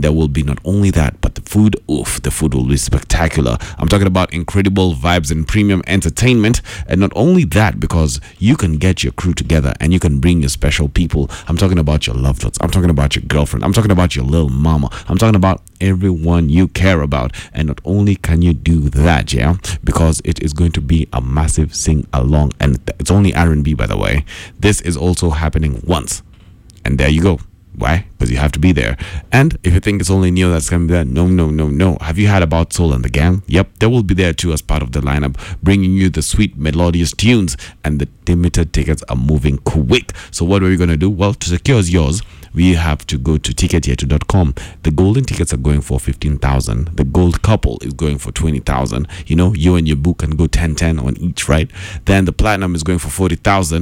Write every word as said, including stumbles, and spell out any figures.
there will be not only that, but the food, oof, the food will be spectacular. I'm talking about incredible vibes and premium entertainment. And not only that, because you can get your crew together and you can bring your special people. I'm talking about your loved ones. I'm talking about your girlfriend. I'm talking about your little mama. I'm talking about everyone you care about. And not only can you do that, yeah, because it is going to be a massive sing along, and it's only R and B, by the way. This is also happening once, and there you go. Why? Because you have to be there. And if you think it's only Neo that's going to be there, no, no, no, no. Have you heard about Soul and the Gang? Yep, they will be there too as part of the lineup, bringing you the sweet melodious tunes, and the limited tickets are moving quick. So what are we going to do? Well, to secure yours, we have to go to ticket yetu dot com. The golden tickets are going for fifteen thousand. The gold couple is going for twenty thousand. You know, you and your boo can go ten ten on each, right? Then the platinum is going for forty thousand.